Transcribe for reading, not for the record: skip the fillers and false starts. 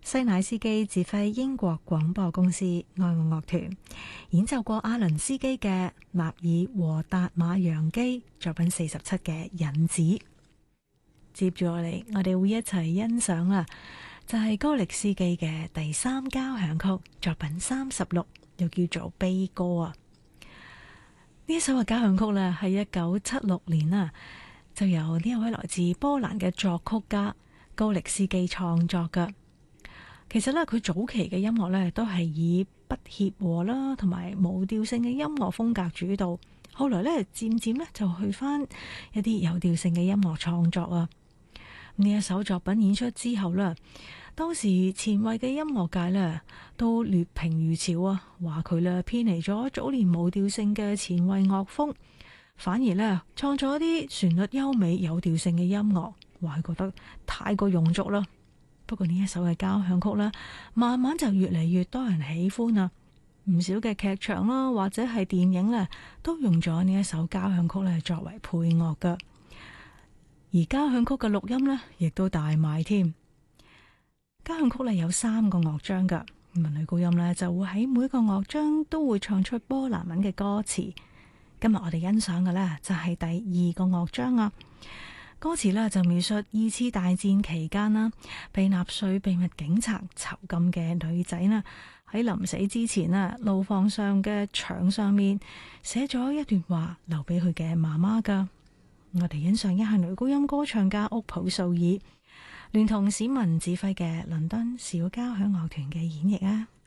西乃斯基指揮英國廣播公司愛樂樂團演奏過阿倫斯基嘅納爾和達馬揚基作品47嘅引子。接住落嚟，我哋會一齊欣賞啦，就係高力斯基嘅第三交響曲作品36，又叫做悲歌啊。呢一首嘅交響曲呢，係1976年啊，就由呢一位來自波蘭嘅作曲家高力斯基創作嘅。其實咧，佢早期嘅音樂咧都係以不協和啦，同埋無調性嘅音樂風格主導。後來咧，漸漸咧就去翻一啲有調性嘅音樂創作啊。呢一首作品演出之後咧，當時前衛嘅音樂界咧都劣評如潮啊，話佢咧偏離咗早年無調性嘅前衛樂風，反而咧創作一啲旋律優美有調性嘅音樂，話佢覺得太過庸俗啦。不過呢一首嘅交響曲呢，慢慢就越嚟越多人喜歡啊！唔少嘅劇場啦，或者係電影呢，都用咗呢一首交響曲咧作為配樂噶。而交響曲嘅錄音呢，亦都大賣添。交響曲呢有3個樂章噶，女高音呢就會喺每個樂章都會唱出波蘭文嘅歌詞。今日我哋欣賞嘅呢，就係第2個樂章啊。歌詞呢就描述2次大戰期間啦，被納粹秘密警察囚禁嘅女仔啦，喺臨死之前啊，牢房上嘅牆上面寫咗一段話，留俾佢嘅媽媽噶。我哋欣賞一下女高音歌唱家屋普素爾聯同史文指揮嘅倫敦小交響樂團嘅演繹啊！